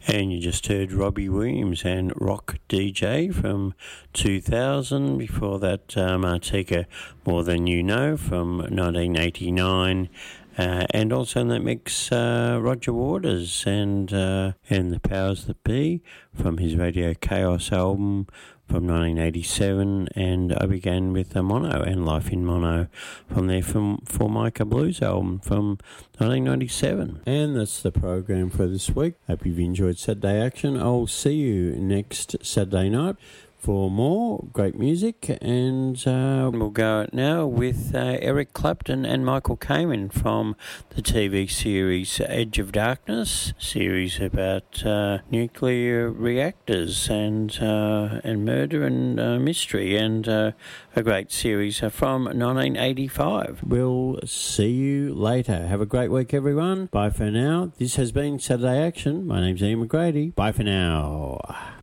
And you just heard Robbie Williams and Rock DJ from 2000. Before that, Martika, More Than You Know from 1989. And also in that mix, Roger Waters and The Powers That Be from his Radio Chaos album from 1987, and I began with Mono and Life in Mono from their Formica Blues album from 1997. And that's the program for this week. Hope you've enjoyed Saturday Action. I'll see you next Saturday night for more great music, and we'll go now with Eric Clapton and Michael Kamen from the TV series Edge of Darkness, series about nuclear reactors and murder and mystery, and a great series from 1985. We'll see you later. Have a great week, everyone. Bye for now. This has been Saturday Action. My name's Ian McGrady. Bye for now.